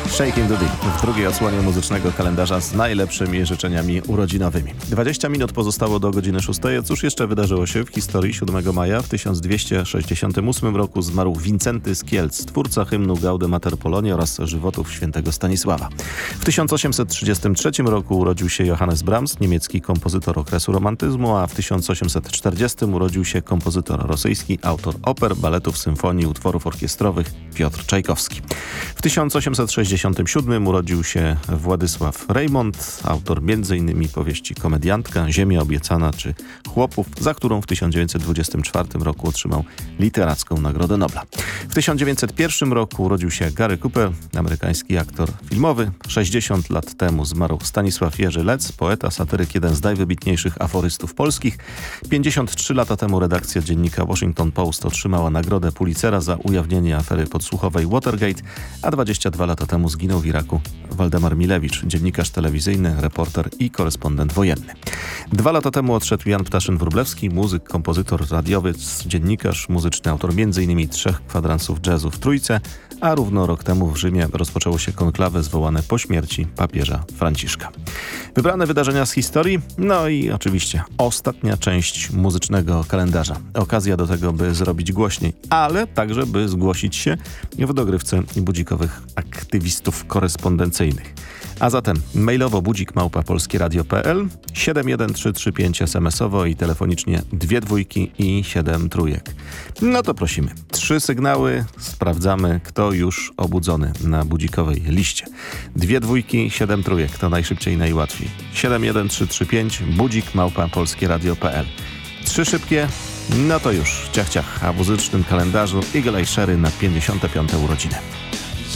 Shaking the Deep w drugiej odsłonie muzycznego kalendarza z najlepszymi życzeniami urodzinowymi. 20 minut pozostało do godziny 6. Cóż jeszcze wydarzyło się w historii? 7 maja w 1268 roku zmarł Wincenty z Kielc, twórca hymnu Gaude Mater Poloniae oraz żywotów świętego Stanisława. W 1833 roku urodził się Johannes Brahms, niemiecki kompozytor okresu romantyzmu, a w 1840 urodził się kompozytor rosyjski, autor oper, baletów, symfonii, utworów orkiestrowych Piotr Czajkowski. W 1867 urodził się Władysław Reymont, autor m.in. powieści Komediantka, Ziemia obiecana czy Chłopów, za którą w 1924 roku otrzymał Literacką Nagrodę Nobla. W 1901 roku urodził się Gary Cooper, amerykański aktor filmowy. 60 lat temu zmarł Stanisław Jerzy Lec, poeta, satyryk, jeden z najwybitniejszych aforystów polskich. 53 lata temu redakcja dziennika Washington Post otrzymała Nagrodę Pulitzera za ujawnienie afery podsłuchowej Watergate, a 22 lata temu zginął w Iraku Waldemar Milewicz, dziennikarz telewizyjny, reporter i korespondent wojenny. 2 lata temu odszedł Jan Ptaszyn-Wróblewski, muzyk, kompozytor, radiowiec, dziennikarz, muzyczny autor m.in. 3 kwadransów jazzu w Trójce, a równo rok temu w Rzymie rozpoczęło się konklawę zwołane po śmierci papieża Franciszka. Wybrane wydarzenia z historii, no i oczywiście ostatnia część muzycznego kalendarza. Okazja do tego, by zrobić głośniej, ale także by zgłosić się w dogrywce budzikowych aktywistów korespondencyjnych. A zatem mailowo budzik@polskieradio.pl, 71335 SMS-owo i telefonicznie 2 dwójki i 7 trójek. No to prosimy. 3 sygnały, sprawdzamy, kto już obudzony na budzikowej liście. 2 dwójki, 7 trójek, to najszybciej i najłatwiej. 71335 budzik@polskieradio.pl. 3 szybkie, no to już, ciach, ciach, a w muzycznym kalendarzu Eagle Eye Cherry na 55. urodziny.